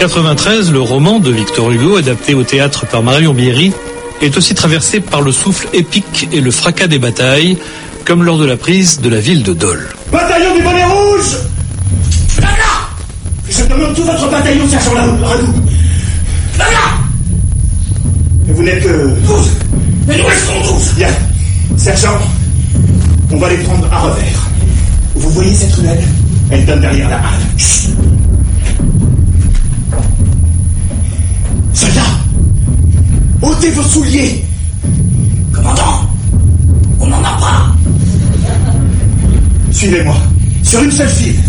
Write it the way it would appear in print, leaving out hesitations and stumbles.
93, le roman de Victor Hugo, adapté au théâtre par Marion Bierry, est aussi traversé par le souffle épique et le fracas des batailles, comme lors de la prise de la ville de Dole. Bataillon du bonnet rouge! Là! Je demande tout votre bataillon, sergent Radoux. Là! Et vous n'êtes que 12. Mais nous restons 12. Bien. Sergent, on va les prendre à revers. Vous voyez cette ruelle? Elle donne derrière la halle. Chut. Soldats, ôtez vos souliers. Commandant, on n'en a pas. Suivez-moi, sur une seule file.